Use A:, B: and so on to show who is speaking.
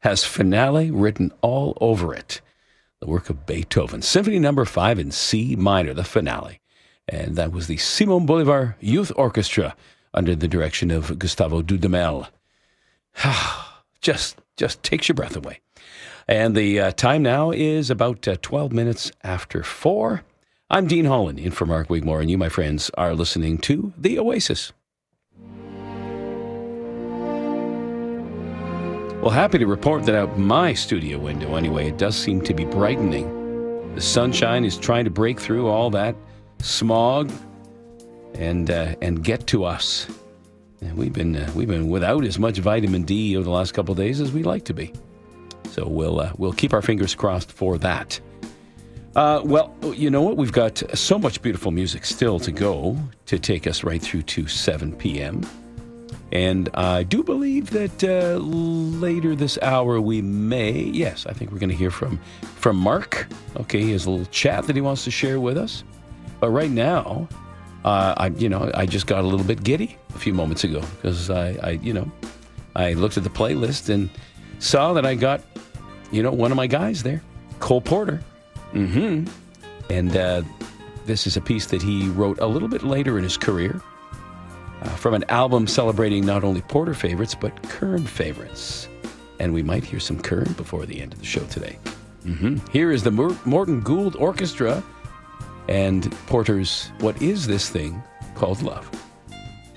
A: has finale written all over it. The work of Beethoven, Symphony No. 5 in C minor, the finale. And that was the Simon Bolivar Youth Orchestra under the direction of Gustavo Dudamel. Just takes your breath away. And the time now is about 12 minutes after 4. I'm Dean Holland, in for Mark Wigmore, and you, my friends, are listening to The Oasis. Well, happy to report that out my studio window, anyway, it does seem to be brightening. The sunshine is trying to break through all that smog and get to us. And we've been without as much vitamin D over the last couple of days as we'd like to be. So we'll keep our fingers crossed for that. Well, you know what? We've got so much beautiful music still to go to take us right through to 7 p.m. And I do believe that later this hour we may, yes, I think we're going to hear from Mark. Okay, he has a little chat that he wants to share with us. But right now, I just got a little bit giddy a few moments ago because I looked at the playlist and saw that I got, one of my guys there, Cole Porter. And this is a piece that he wrote a little bit later in his career from an album celebrating not only Porter favorites, but Kern favorites. And we might hear some Kern before the end of the show today. Here is the Morton Gould Orchestra and Porter's What Is This Thing Called Love?